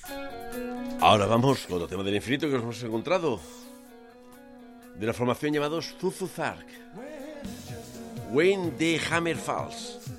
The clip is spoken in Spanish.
Ahora vamos con otro tema del infinito que nos hemos encontrado, de la formación llamados Zuzu Zark, When the Hammer Falls.